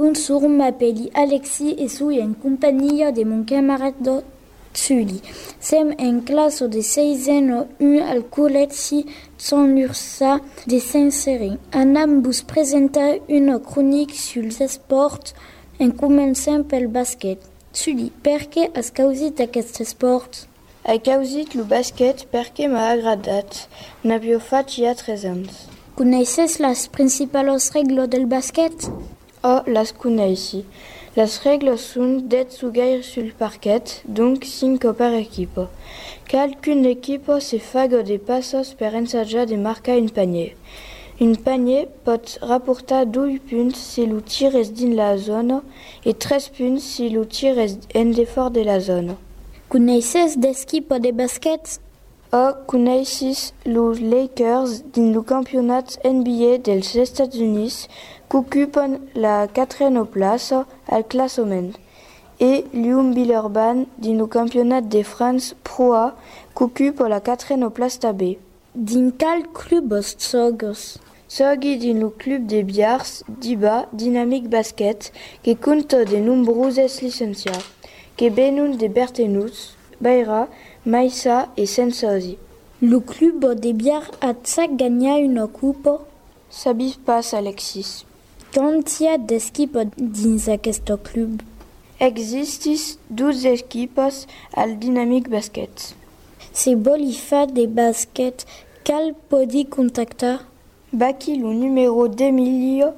Bonjour, m'appelle Alexis et suis en compagnie de mon camarade Sully. Som en classe de 6 ans 1 al Collège San Ursa de Saint-Sérin. Anam vous présenter une chronique sur les sports en començant pel basket. Sully, per què has causit aquest sport? He causit lo basket perquè m'ha agradat. N'havia fet ja 3 anys. Coneixes les principals regles del basket? Oh, les coneixi. Les regles són 10 jugadors sur le parquet, donc 5 per equip. Qualcuna equip se faga de passos per ensajar de marcar un panier. Un panier pot rapportar 2 punts si lo tir és dins la zona i 3 punts si lo tir és en defort de la zona. Coneixes d'equip de basket? Oh, coneixis los Lakers dins lo campionat NBA dels Estats Units que ocupen la 4a plaça al classement et Lyon Villeurbanne dins lo campionat de France Pro A que ocupa la 4a place també. Dins quel club jogues? Sogui dins lo club de Biars d'Iba Dynamic Basket que compta de nombroses licenciats que venen de Bertenus, Beira, Maïssa et Saint-Sozy. Le club de Biars a gagné une coupe? Sabis pas, Alexis. Quand y a d'équipes dins aquest club? Existis 12 equipes al Dynamic Basket. Si vol fa de basket, cal podi contactar? Baki lo numéro d'Emilio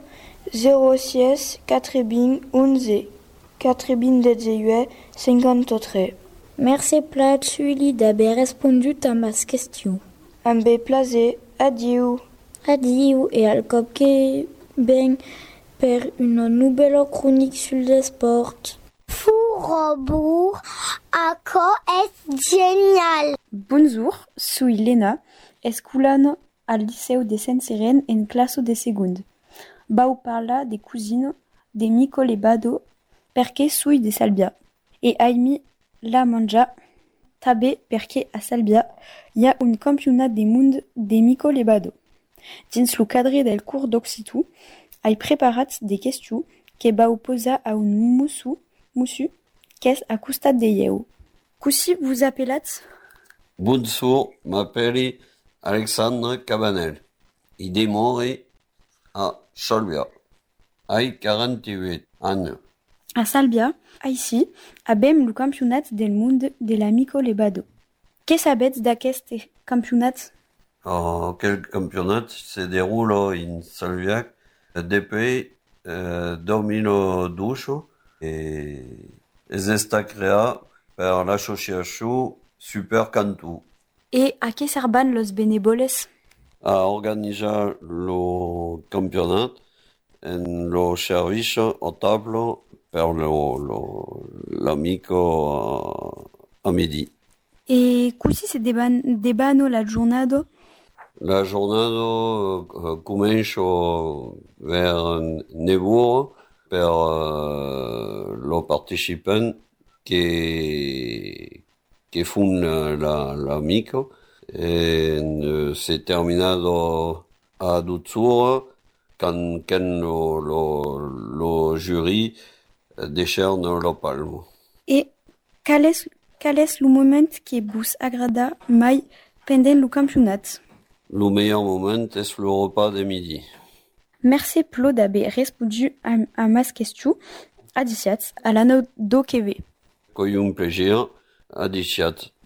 06 420 11 418 53. Merci plat, Sully, d'avoir répondu à ma question. Amb plaisir. Adieu. Adieu et al cop que ben per une nouvelle chronique sur le sport. Furobur, ako est génial. Bonjour, soy Lena, escolano al Liceu de Saint-Sérin en classe de seconde. Vau parlar de cousine de Mico Lebado perché soy de Salbia. E aimi la manja també perché a Salbia hi ha un campionat de món de Mico Lebado. Dins lo cadre del curs d'Occitan, he preparat de questions que vau posar a un mussu qu'és a costat de lleu. Così vous appelatz? Bonjour, m'appelle Alexandre Cabanel. I demore a Salbia. Ai 48 ans. A Salbia, ici, abem lo campionat del món de la Mico Lebado. Què sabetz d'aquest campionat? Quel campionat se déroule en Salbia depuis 2012 et est créé par l'association Super Cantu. Et a què serban los benevoles? A organizar le campionat en le service au table per l'amico a midi. E così se debano la giornata? La giornata comincia vers 9 per le participants che font l'amico e c'est terminato a 12 quand le jury décerne le palme. Et quel est le moment qui vous agrada mai pendant le campionat? Le meilleur moment est le repas de midi. Merci Plo d'avoir répondu à ma question. À l'anneau d'OKV. Coi un plaisir. À 17.